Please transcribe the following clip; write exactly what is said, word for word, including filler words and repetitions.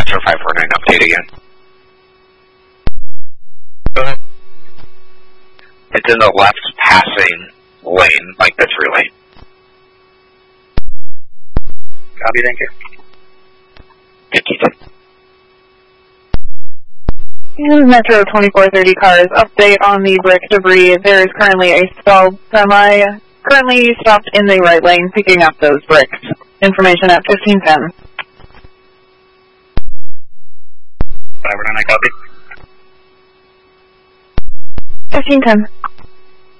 Metro five four nine update again. Go ahead. It's in the left passing lane, like the through lane. Copy, thank you. fifteen ten. And Metro twenty-four thirty cars, update on the brick debris. There is currently a stalled semi, currently stopped in the right lane, picking up those bricks. Information at fifteen ten. five nine, I copy. fifteen ten.